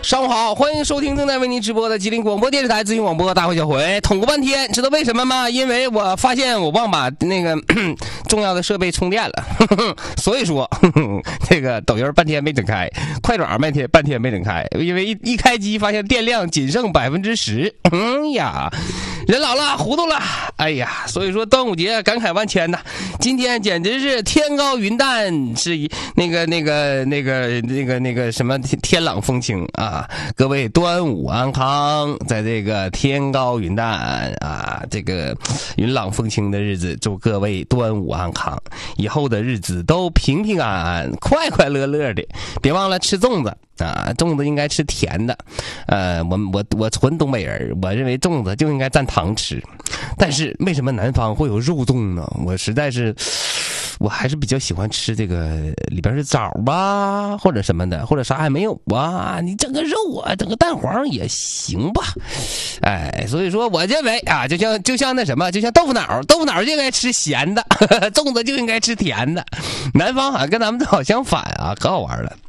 上午好，欢迎收听正在为您直播的吉林广播电视台资讯广播大会小回。捅咕半天，知道为什么吗？因为我发现我忘把那个重要的设备充电了，所以说这个抖音半天没整开，快转半天没整开，因为一开机发现电量仅剩10%。呀，人老了糊涂了，哎呀，所以说端午节感慨万千呐，今天简直是天高云淡，是那个什么天朗风轻啊！各位端午安康，在这个天高云淡啊，这个云朗风轻的日子，祝各位端午安康，以后的日子都平平安安、快快乐乐的。别忘了吃粽子啊，粽子应该吃甜的。我纯东北人，我认为粽子就应该蘸糖吃。但是为什么南方会有肉粽呢？我还是比较喜欢吃这个里边是枣吧，或者什么的，或者啥也没有啊。你整个肉啊，整个蛋黄也行吧。哎，所以说我认为啊，就像那什么，就像豆腐脑就应该吃咸的，粽子就应该吃甜的。南方好像跟咱们好相反啊，可好玩了。